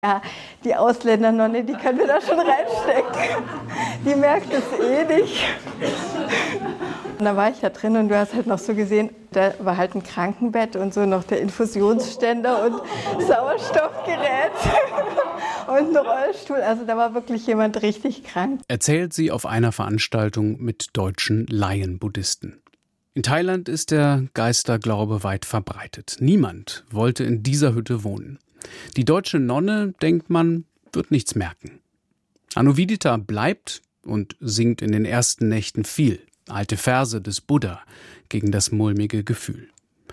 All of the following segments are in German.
Ja, die Ausländernonne, die können wir da schon reinstecken. Die merkt es eh nicht. Und da war ich ja drin und du hast halt noch so gesehen, da war halt ein Krankenbett und so noch der Infusionsständer und Sauerstoffgerät und ein Rollstuhl. Also da war wirklich jemand richtig krank. Erzählt sie auf einer Veranstaltung mit deutschen Laienbuddhisten. In Thailand ist der Geisterglaube weit verbreitet. Niemand wollte in dieser Hütte wohnen. Die deutsche Nonne, denkt man, wird nichts merken. Anuvidita bleibt und singt in den ersten Nächten viel alte Verse des Buddha gegen das mulmige Gefühl.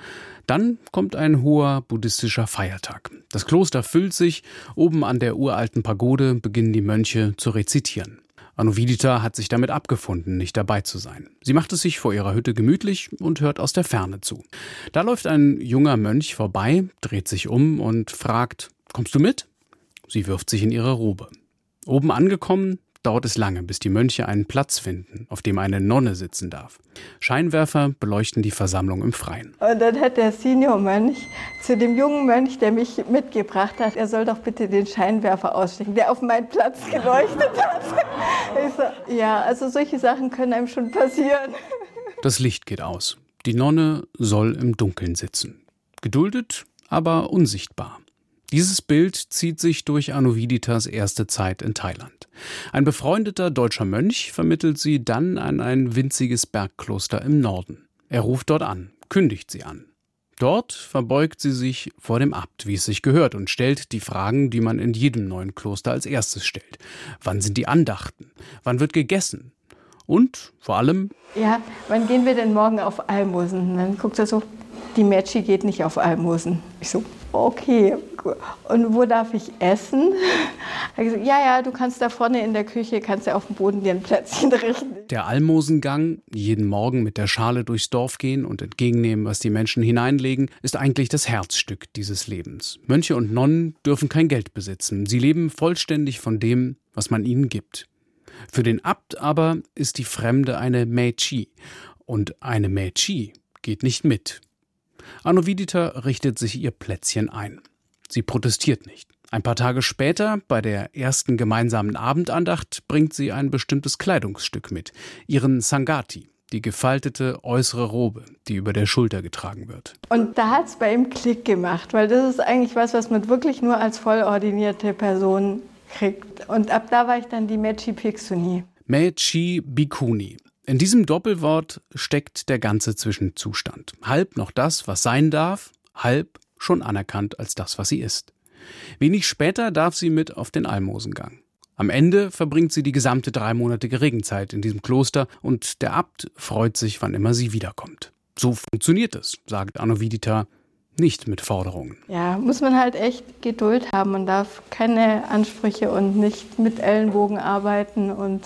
Dann kommt ein hoher buddhistischer Feiertag. Das Kloster füllt sich, oben an der uralten Pagode beginnen die Mönche zu rezitieren. Anuvidita hat sich damit abgefunden, nicht dabei zu sein. Sie macht es sich vor ihrer Hütte gemütlich und hört aus der Ferne zu. Da läuft ein junger Mönch vorbei, dreht sich um und fragt: Kommst du mit? Sie wirft sich in ihre Robe. Oben angekommen, dauert es lange, bis die Mönche einen Platz finden, auf dem eine Nonne sitzen darf. Scheinwerfer beleuchten die Versammlung im Freien. Und dann hat der Senior-Mönch zu dem jungen Mönch, der mich mitgebracht hat, er soll doch bitte den Scheinwerfer ausstecken, der auf meinen Platz geleuchtet hat. Ich so, ja, also solche Sachen können einem schon passieren. Das Licht geht aus. Die Nonne soll im Dunkeln sitzen. Geduldet, aber unsichtbar. Dieses Bild zieht sich durch Anuviditas erste Zeit in Thailand. Ein befreundeter deutscher Mönch vermittelt sie dann an ein winziges Bergkloster im Norden. Er ruft dort an, kündigt sie an. Dort verbeugt sie sich vor dem Abt, wie es sich gehört, und stellt die Fragen, die man in jedem neuen Kloster als erstes stellt. Wann sind die Andachten? Wann wird gegessen? Und vor allem: Ja, wann gehen wir denn morgen auf Almosen? Und dann guckt er so: Die Mätschi geht nicht auf Almosen. Ich so: Okay, und wo darf ich essen? Er hat gesagt: Ja, du kannst da vorne in der Küche, kannst du auf dem Boden dir ein Plätzchen richten. Der Almosengang, jeden Morgen mit der Schale durchs Dorf gehen und entgegennehmen, was die Menschen hineinlegen, ist eigentlich das Herzstück dieses Lebens. Mönche und Nonnen dürfen kein Geld besitzen. Sie leben vollständig von dem, was man ihnen gibt. Für den Abt aber ist die Fremde eine Mätschi. Und eine Mätschi geht nicht mit. Anuvidita richtet sich ihr Plätzchen ein. Sie protestiert nicht. Ein paar Tage später, bei der ersten gemeinsamen Abendandacht, bringt sie ein bestimmtes Kleidungsstück mit, ihren Sangati, die gefaltete äußere Robe, die über der Schulter getragen wird. Und da hat es bei ihm Klick gemacht, weil das ist eigentlich was man wirklich nur als vollordinierte Person kriegt. Und ab da war ich dann die Mätschi Bhikshuni. Mätschi Bhikkhuni. In diesem Doppelwort steckt der ganze Zwischenzustand. Halb noch das, was sein darf, halb schon anerkannt als das, was sie ist. Wenig später darf sie mit auf den Almosengang. Am Ende verbringt sie die gesamte 3-monatige Regenzeit in diesem Kloster und der Abt freut sich, wann immer sie wiederkommt. So funktioniert es, sagt Anuvidita, nicht mit Forderungen. Ja, muss man halt echt Geduld haben. Man darf keine Ansprüche und nicht mit Ellenbogen arbeiten und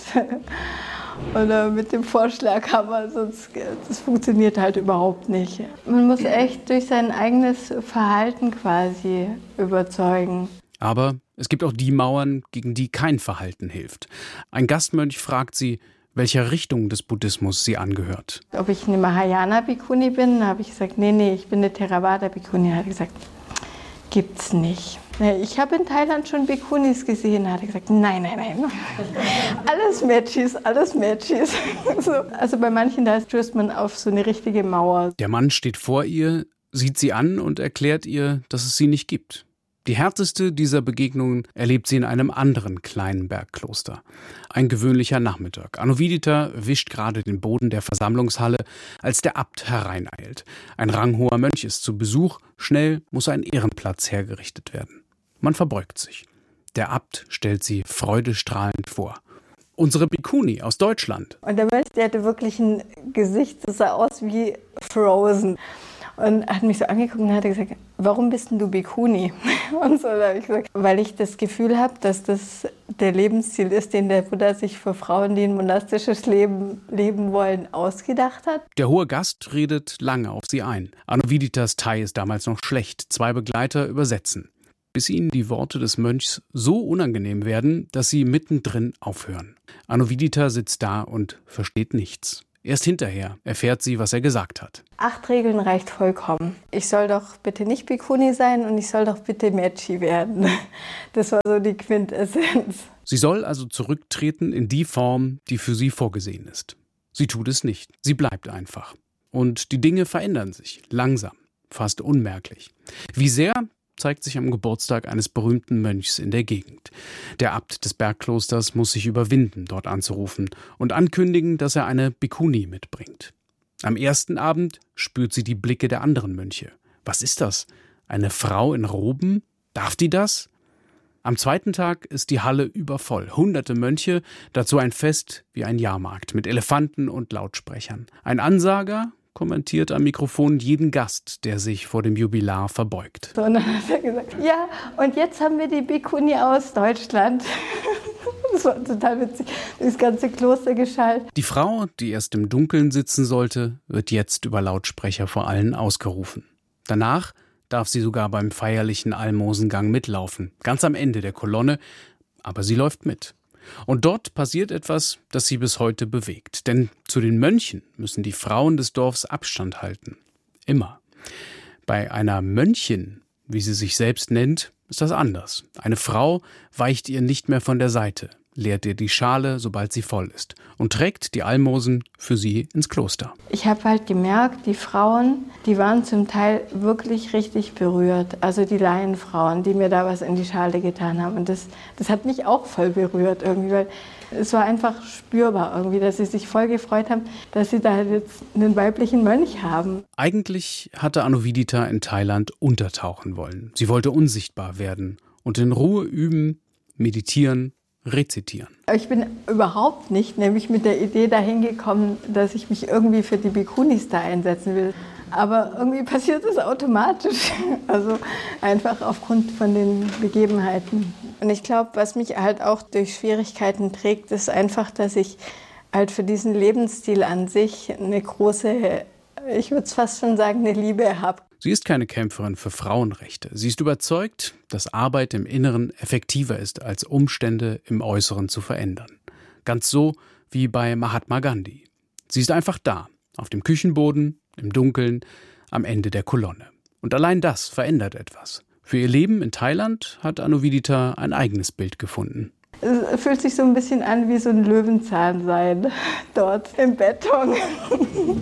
oder mit dem Vorschlaghammer, sonst das funktioniert halt überhaupt nicht. Man muss echt durch sein eigenes Verhalten quasi überzeugen. Aber es gibt auch die Mauern, gegen die kein Verhalten hilft. Ein Gastmönch fragt sie, welcher Richtung des Buddhismus sie angehört. Ob ich eine Mahayana Bhikkhuni bin, da habe ich gesagt, nee, ich bin eine Theravada Bhikkhuni. Da hat er gesagt, gibt's nicht. Ich habe in Thailand schon Bhikkhunis gesehen, hat er gesagt, nein. Alles Mätschis. Also bei manchen, da stößt man auf so eine richtige Mauer. Der Mann steht vor ihr, sieht sie an und erklärt ihr, dass es sie nicht gibt. Die härteste dieser Begegnungen erlebt sie in einem anderen kleinen Bergkloster. Ein gewöhnlicher Nachmittag. Anuvidita wischt gerade den Boden der Versammlungshalle, als der Abt hereineilt. Ein ranghoher Mönch ist zu Besuch. Schnell muss ein Ehrenplatz hergerichtet werden. Man verbeugt sich. Der Abt stellt sie freudestrahlend vor. Unsere Bhikkhuni aus Deutschland. Und der Mönch, der hatte wirklich ein Gesicht, das sah aus wie Frozen. Und hat mich so angeguckt und hat gesagt, warum bist denn du Bhikkhuni? Und so, da habe ich gesagt, weil ich das Gefühl habe, dass das der Lebensstil ist, den der Buddha sich für Frauen, die ein monastisches Leben leben wollen, ausgedacht hat. Der hohe Gast redet lange auf sie ein. Anuviditas Thai ist damals noch schlecht. 2 Begleiter übersetzen. Bis ihnen die Worte des Mönchs so unangenehm werden, dass sie mittendrin aufhören. Anuvidita sitzt da und versteht nichts. Erst hinterher erfährt sie, was er gesagt hat. 8 Regeln reicht vollkommen. Ich soll doch bitte nicht Bikuni sein und ich soll doch bitte Mädchen werden. Das war so die Quintessenz. Sie soll also zurücktreten in die Form, die für sie vorgesehen ist. Sie tut es nicht. Sie bleibt einfach. Und die Dinge verändern sich. Langsam. Fast unmerklich. Wie sehr, zeigt sich am Geburtstag eines berühmten Mönchs in der Gegend. Der Abt des Bergklosters muss sich überwinden, dort anzurufen und ankündigen, dass er eine Bikuni mitbringt. Am ersten Abend spürt sie die Blicke der anderen Mönche. Was ist das? Eine Frau in Roben? Darf die das? Am zweiten Tag ist die Halle übervoll. Hunderte Mönche, dazu ein Fest wie ein Jahrmarkt mit Elefanten und Lautsprechern. Ein Ansager kommentiert am Mikrofon jeden Gast, der sich vor dem Jubilar verbeugt. So, und dann hat er gesagt, ja, und jetzt haben wir die Bikuni aus Deutschland. Das war total witzig, das ganze Kloster geschallt. Die Frau, die erst im Dunkeln sitzen sollte, wird jetzt über Lautsprecher vor allen ausgerufen. Danach darf sie sogar beim feierlichen Almosengang mitlaufen, ganz am Ende der Kolonne, aber sie läuft mit. Und dort passiert etwas, das sie bis heute bewegt. Denn zu den Mönchen müssen die Frauen des Dorfs Abstand halten. Immer. Bei einer Mönchin, wie sie sich selbst nennt, ist das anders. Eine Frau weicht ihr nicht mehr von der Seite, leert ihr die Schale, sobald sie voll ist, und trägt die Almosen für sie ins Kloster. Ich habe halt gemerkt, die Frauen, die waren zum Teil wirklich richtig berührt. Also die Laienfrauen, die mir da was in die Schale getan haben. Und das hat mich auch voll berührt irgendwie, weil es war einfach spürbar irgendwie, dass sie sich voll gefreut haben, dass sie da jetzt einen weiblichen Mönch haben. Eigentlich hatte Anuvidita in Thailand untertauchen wollen. Sie wollte unsichtbar werden und in Ruhe üben, meditieren, rezitieren. Ich bin überhaupt nicht nämlich mit der Idee dahin gekommen, dass ich mich irgendwie für die Bikunis da einsetzen will. Aber irgendwie passiert es automatisch. Also einfach aufgrund von den Begebenheiten. Und ich glaube, was mich halt auch durch Schwierigkeiten trägt, ist einfach, dass ich halt für diesen Lebensstil an sich eine große, ich würde es fast schon sagen, eine Liebe habe. Sie ist keine Kämpferin für Frauenrechte. Sie ist überzeugt, dass Arbeit im Inneren effektiver ist, als Umstände im Äußeren zu verändern. Ganz so wie bei Mahatma Gandhi. Sie ist einfach da, auf dem Küchenboden, im Dunkeln, am Ende der Kolonne. Und allein das verändert etwas. Für ihr Leben in Thailand hat Anuvidita ein eigenes Bild gefunden. Es fühlt sich so ein bisschen an wie so ein Löwenzahnsein dort im Beton.